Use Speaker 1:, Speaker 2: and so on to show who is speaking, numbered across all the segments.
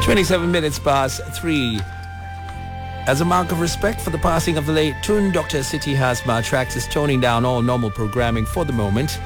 Speaker 1: 27 minutes past 3. As a mark of respect for the passing of the late Tun Dr. Siti Hasma, Trax is toning down all normal programming for the moment.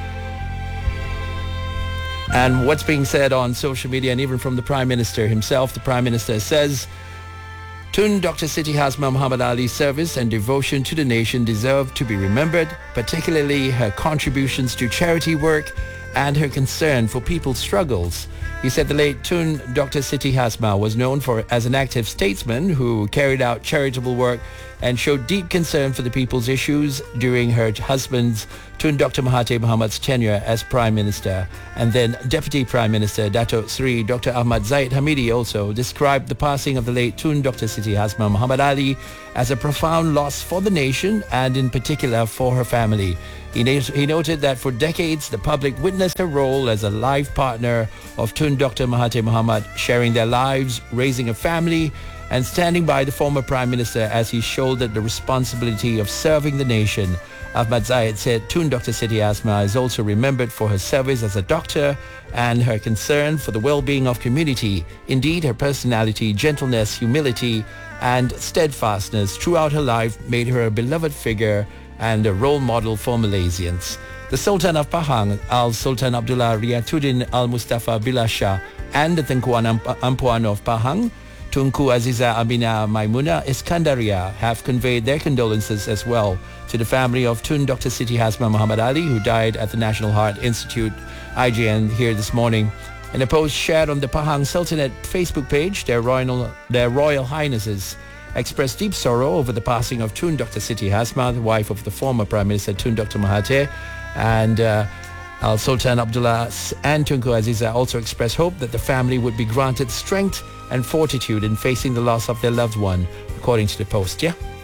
Speaker 1: And what's being said on social media and even from the Prime Minister himself, the Prime Minister says, Tun Dr. Siti Hasma Muhammad Ali's service and devotion to the nation deserve to be remembered, particularly her contributions to charity work and her concern for people's struggles. He said the late Tun Dr. Siti Hasma was known as an active statesman who carried out charitable work and showed deep concern for the people's issues during her husband's Tun Dr. Mahathir Mohamad's tenure as Prime Minister. And then Deputy Prime Minister Dato Sri Dr. Ahmad Zahid Hamidi also described the passing of the late Tun Dr. Siti Hasma Muhammad Ali as a profound loss for the nation and in particular for her family. He noted that for decades the public witnessed her role as a life partner of Tun Dr. Mahathir Mohamad, sharing their lives, raising a family and standing by the former Prime Minister as he shouldered the responsibility of serving the nation. Ahmad Zahid said Tun Dr. Siti Hasma is also remembered for her service as a doctor and her concern for the well-being of community. Indeed, her personality, gentleness, humility and steadfastness throughout her life made her a beloved figure and a role model for Malaysians. The Sultan of Pahang, Al-Sultan Abdullah Riyatuddin Al-Mustafa Billah Shah, and the Tengku Ampuan of Pahang, Tunku Aziza Amina Maimuna Iskandaria, have conveyed their condolences as well to the family of Tun Dr. Siti Hasma Muhammad Ali, who died at the National Heart Institute, IGN, here this morning. In a post shared on the Pahang Sultanate Facebook page, their Royal Highnesses expressed deep sorrow over the passing of Tun Dr. Siti Hasma, the wife of the former Prime Minister Tun Dr. Mahathir, and Al-Sultan Abdullah and Tunku Aziza also expressed hope that the family would be granted strength and fortitude in facing the loss of their loved one, according to the post. Yeah.